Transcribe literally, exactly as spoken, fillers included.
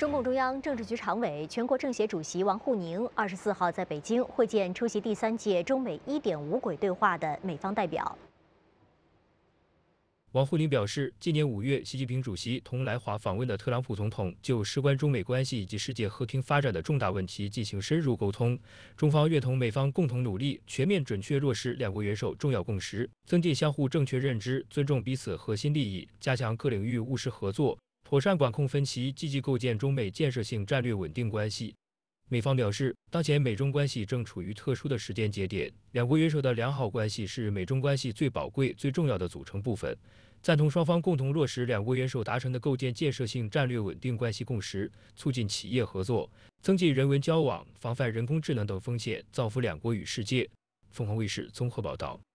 中共中央政治局常委、全国政协主席王沪宁二十四号在北京会见出席第三届中美“一点五轨”对话的美方代表。 王沪宁表示，今年五月，习近平主席同来华访问的特朗普总统就事关中美关系以及世界和平发展的重大问题进行深入沟通。中方愿同美方共同努力，全面准确落实两国元首重要共识，增进相互正确认知，尊重彼此核心利益，加强各领域务实合作，妥善管控分歧，积极构建中美建设性战略稳定关系。美方表示，当前美中关系正处于特殊的时间节点，两国元首的良好关系是美中关系最宝贵、最重要的组成部分。赞同双方共同落实两国元首达成的构建建设性战略稳定关系共识，促进企业合作，增进人文交往，防范人工智能等风险，造福两国与世界。凤凰卫视综合报道。